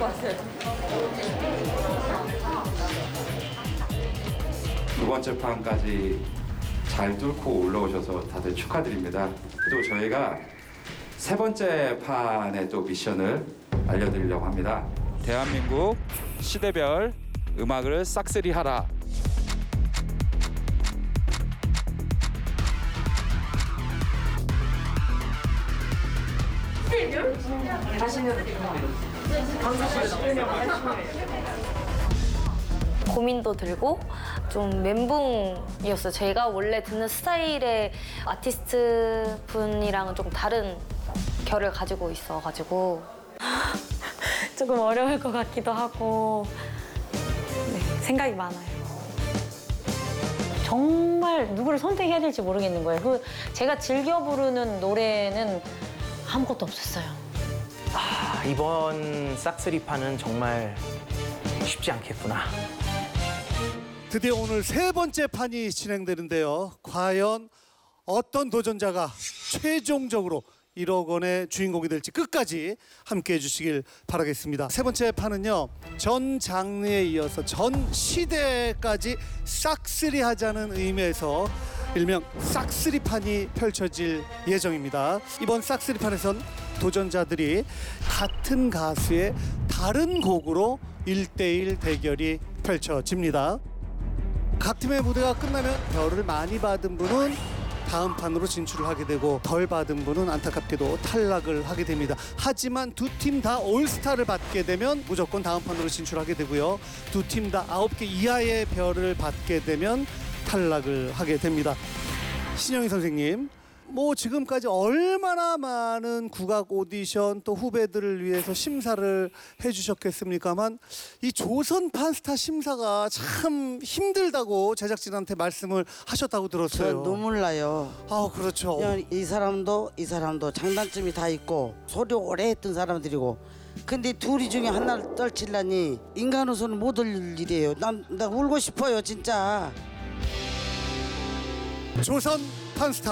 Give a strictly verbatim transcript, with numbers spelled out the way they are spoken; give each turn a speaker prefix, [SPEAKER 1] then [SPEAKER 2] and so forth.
[SPEAKER 1] 왔어요.
[SPEAKER 2] 두 번째 판까지 잘 뚫고 올라오셔서 다들 축하드립니다. 또 저희가 세 번째 판의 또 미션을 알려드리려고 합니다. 대한민국 시대별 음악을 싹쓸이 하라.
[SPEAKER 3] 고민도 들고 좀 멘붕이었어요. 제가 원래 듣는 스타일의 아티스트 분이랑은 좀 다른 결을 가지고 있어가지고 조금 어려울 것 같기도 하고 네, 생각이 많아요. 정말 누구를 선택해야 될지 모르겠는 거예요. 그 제가 즐겨 부르는 노래는 아무것도 없었어요.
[SPEAKER 4] 아, 이번 싹쓸이판은 정말 쉽지 않겠구나.
[SPEAKER 5] 드디어 오늘 세 번째 판이 진행되는데요. 과연 어떤 도전자가 최종적으로 일억 원의 주인공이 될지 끝까지 함께해 주시길 바라겠습니다. 세 번째 판은요. 전 장르에 이어서 전 시대까지 싹쓸이 하자는 의미에서 일명 싹쓸이판이 펼쳐질 예정입니다. 이번 싹쓸이판에선 도전자들이 같은 가수의 다른 곡으로 일 대일 대결이 펼쳐집니다. 각 팀의 무대가 끝나면 별을 많이 받은 분은 다음 판으로 진출을 하게 되고 덜 받은 분은 안타깝게도 탈락을 하게 됩니다. 하지만 두 팀 다 올스타를 받게 되면 무조건 다음 판으로 진출하게 되고요. 두 팀 다 아홉 개 이하의 별을 받게 되면 탈락을 하게 됩니다. 신영희 선생님, 뭐 지금까지 얼마나 많은 국악 오디션 또 후배들을 위해서 심사를 해주셨겠습니까만 이 조선판 스타 심사가 참 힘들다고 제작진한테 말씀을 하셨다고
[SPEAKER 6] 저
[SPEAKER 5] 들었어요.
[SPEAKER 6] 눈물 나요.
[SPEAKER 5] 아 그렇죠.
[SPEAKER 6] 그냥 이 사람도 이 사람도 장단점이 다 있고 소리 오래 했던 사람들이고 근데 둘이 중에 하나를 떨치려니 인간 웃음은 못 올 일이에요. 난, 나 울고 싶어요 진짜.
[SPEAKER 5] 조선판 스타